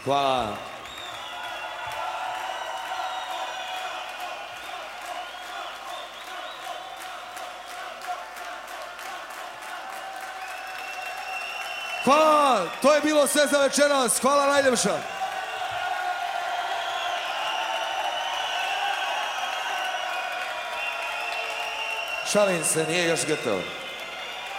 Hvala. Hvala, to je bilo sve za večeras. Hvala najljepša. Šalim se, nije još gotovo.